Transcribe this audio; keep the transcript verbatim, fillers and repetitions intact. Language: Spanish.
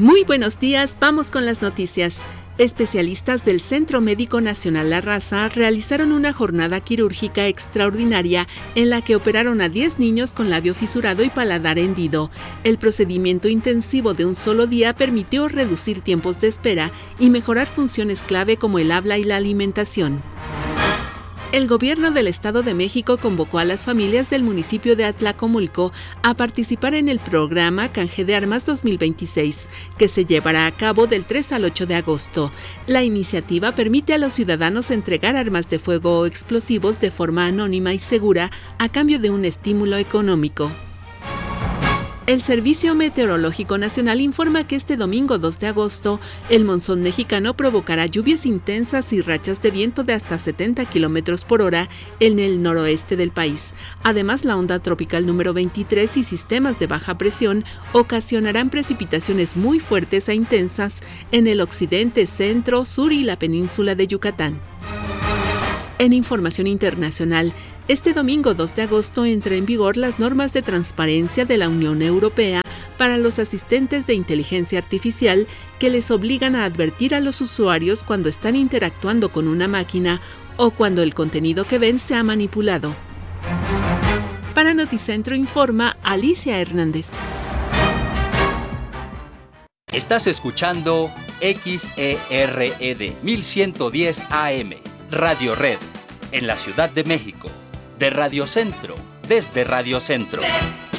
Muy buenos días, vamos con las noticias. Especialistas del Centro Médico Nacional La Raza realizaron una jornada quirúrgica extraordinaria en la que operaron a diez niños con labio fisurado y paladar hendido. El procedimiento intensivo de un solo día permitió reducir tiempos de espera y mejorar funciones clave como el habla y la alimentación. El gobierno del Estado de México convocó a las familias del municipio de Atlacomulco a participar en el programa Canje de Armas dos mil veintiséis, que se llevará a cabo del tres al ocho de agosto. La iniciativa permite a los ciudadanos entregar armas de fuego o explosivos de forma anónima y segura a cambio de un estímulo económico. El Servicio Meteorológico Nacional informa que este domingo dos de agosto, el monzón mexicano provocará lluvias intensas y rachas de viento de hasta setenta kilómetros por hora en el noroeste del país. Además, la onda tropical número veintitrés y sistemas de baja presión ocasionarán precipitaciones muy fuertes e intensas en el occidente, centro, sur y la península de Yucatán. En información internacional, este domingo dos de agosto entra en vigor las normas de transparencia de la Unión Europea para los asistentes de inteligencia artificial que les obligan a advertir a los usuarios cuando están interactuando con una máquina o cuando el contenido que ven se ha manipulado. Para Noticentro informa Alicia Hernández. Estás escuchando X E R E D mil ciento diez A M, Radio Red, en la Ciudad de México. De Radio Centro, desde Radio Centro.